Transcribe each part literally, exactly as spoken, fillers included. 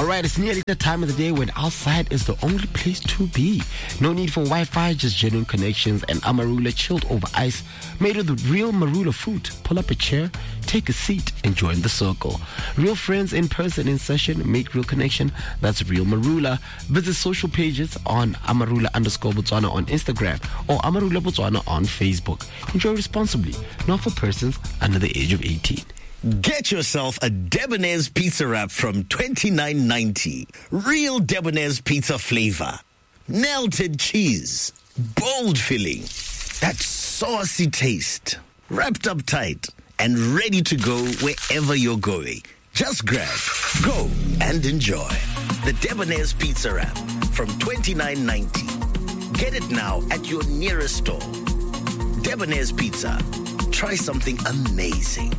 Alright, it's nearly the time of the day when outside is the only place to be. No need for Wi-Fi, just genuine connections and Amarula chilled over ice made with real Marula fruit. Pull up a chair, take a seat, and join the circle. Real friends in person in session, make real connection. That's Real Marula. Visit social pages on Amarula underscore Botswana on Instagram or Amarula Botswana on Facebook. Enjoy responsibly, not for persons under the age of eighteen. Get yourself a Debonair's pizza wrap from twenty-nine ninety. Real Debonair's pizza flavor. Melted cheese. Bold filling. That saucy taste. Wrapped up tight and ready to go wherever you're going. Just grab, go, and enjoy. The Debonair's pizza wrap from twenty-nine ninety. Get it now at your nearest store. Debonair's Pizza. Try something amazing.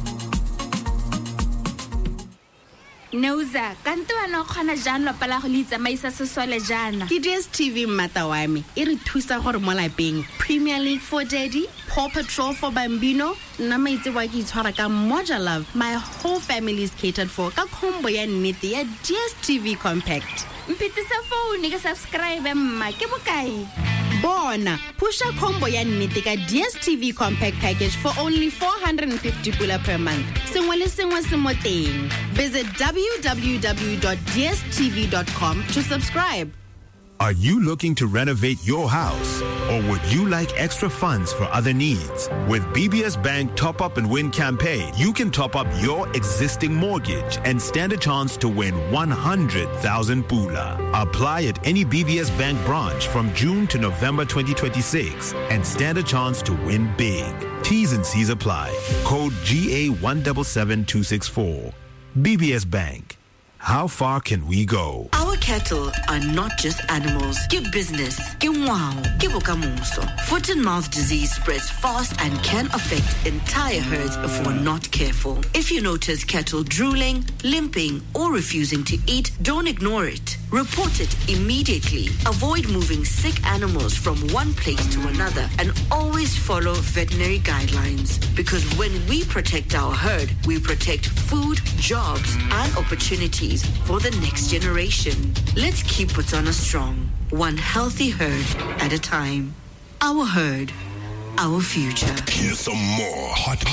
Neuza, kanto ano khana jana pala go litsa maisa sesole jana. Ke D S T V mmata wa me. E re thusa gore mo lapeng. Premier League for Daddy, Paw Patrol for Bambino, nna maitse wa ke itshwara ka Moja Love. My whole family is catered for ka combo ya nnete ya D S T V Compact. Mpitisa phone ke subscribe mma ke bokae. Bona, pusha combo ya nnete ka D S T V Compact package for only four hundred fifty pula per month. Sengwe le sengwe se mo teng. Visit w w w dot d s t v dot com to subscribe. Are you looking to renovate your house? Or would you like extra funds for other needs? With B B S Bank Top Up and Win campaign, you can top up your existing mortgage and stand a chance to win one hundred thousand pula. Apply at any B B S Bank branch from June to November twenty twenty-six and stand a chance to win big. T's and C's apply. Code G A one seven seven two six four. B B S Bank. How far can we go? Our cattle are not just animals. Give business. Give wow. Give okamuso. Foot and mouth disease spreads fast and can affect entire herds if we're not careful. If you notice cattle drooling, limping, or refusing to eat, don't ignore it. Report it immediately. Avoid moving sick animals from one place to another and always follow veterinary guidelines. Because when we protect our herd, we protect food, jobs, and opportunities for the next generation. Let's keep Botswana strong, one healthy herd at a time. Our herd, our future. Here's some more hot